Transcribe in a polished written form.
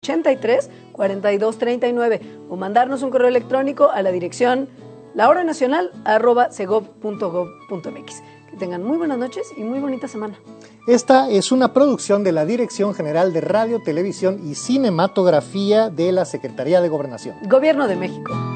83-4239 o mandarnos un correo electrónico a la dirección lahoranacional@segov.gov.mx. Que tengan muy buenas noches y muy bonita semana. Esta es una producción de la Dirección General de Radio, Televisión y Cinematografía de la Secretaría de Gobernación. Gobierno de México.